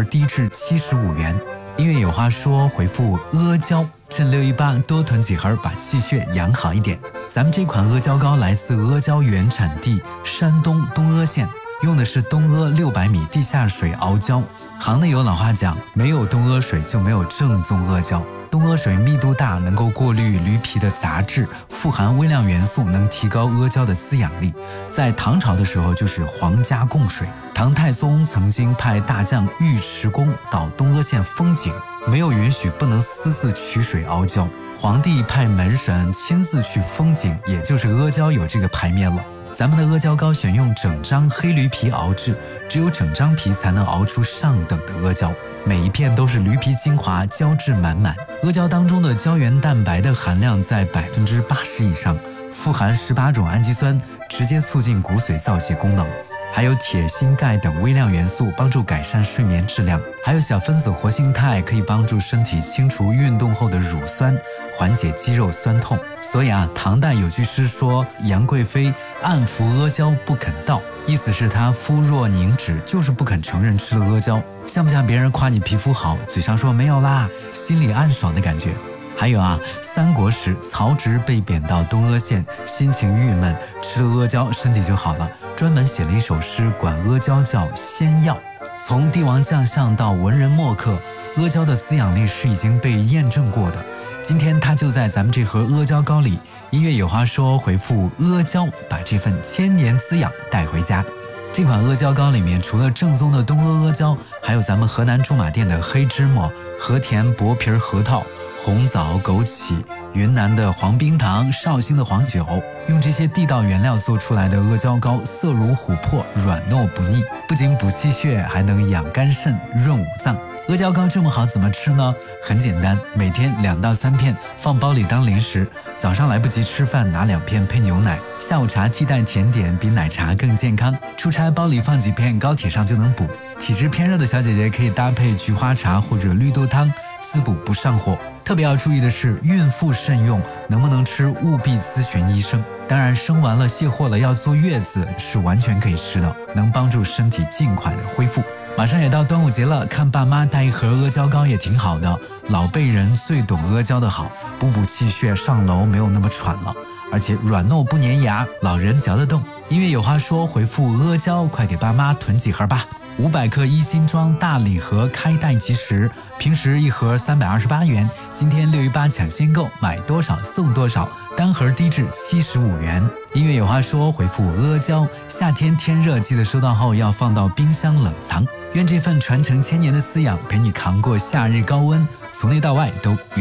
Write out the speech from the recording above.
盒低至75元。音乐有话说回复阿胶，趁618多囤几盒，把气血养好一点。咱们这款阿胶糕来自阿胶原产地山东东阿县，用的是东阿600米地下水熬胶。行内有老话讲，没有东阿水就没有正宗阿胶。东阿水密度大，能够过滤驴皮的杂质，富含微量元素，能提高阿胶的滋养力。在唐朝的时候就是皇家供水，唐太宗曾经派大将尉迟恭到东阿县封井，没有允许不能私自取水熬胶，皇帝派门神亲自去封井，也就是阿胶有这个牌面了。咱们的阿胶糕选用整张黑驴皮熬制，只有整张皮才能熬出上等的阿胶，每一片都是驴皮精华，胶质满满。阿胶当中的胶原蛋白的含量在80%以上，富含18种氨基酸，直接促进骨髓造血功能。还有铁、锌、钙等微量元素，帮助改善睡眠质量。还有小分子活性肽，可以帮助身体清除运动后的乳酸，缓解肌肉酸痛。所以唐代有句诗说：“杨贵妃暗服阿胶不肯道”，意思是她肤若凝脂，就是不肯承认吃了阿胶。像不像别人夸你皮肤好，嘴上说没有啦，心里暗爽的感觉？还有三国时曹植被贬到东阿县，心情郁闷，吃了阿胶身体就好了，专门写了一首诗，管阿胶叫仙药。从帝王将相到文人墨客，阿胶的滋养力是已经被验证过的。今天它就在咱们这盒阿胶糕里。音乐有话说回复阿胶，把这份千年滋养带回家。这款阿胶糕里面除了正宗的东阿阿胶，还有咱们河南驻马店的黑芝麻、和田薄皮核桃、红枣、枸杞、云南的黄冰糖、绍兴的黄酒，用这些地道原料做出来的阿胶糕，色如琥珀，软糯不腻，不仅补气血，还能养肝肾、润五脏。阿胶糕这么好，怎么吃呢？很简单，每天2到3片，放包里当零食。早上来不及吃饭，拿2片配牛奶。下午茶替代甜点，比奶茶更健康。出差包里放几片，高铁上就能补。体质偏热的小姐姐可以搭配菊花茶或者绿豆汤，滋补不上火。特别要注意的是，孕妇慎用，能不能吃务必咨询医生。当然，生完了卸货了要坐月子是完全可以吃的，能帮助身体尽快的恢复。马上也到端午节了，看爸妈带一盒阿胶糕也挺好的。老辈人最懂阿胶的好，补气血，上楼没有那么喘了，而且软糯不粘牙，老人嚼得动。音乐有话说回复阿胶，快给爸妈囤几盒吧。500克1斤装大礼盒开袋即食，平时一盒328元，今天618抢先购，买多少送多少，单盒低至75元。音乐有话说回复阿胶，夏天天热，记得收到后要放到冰箱冷藏。愿这份传承千年的滋养陪你扛过夏日高温，从内到外都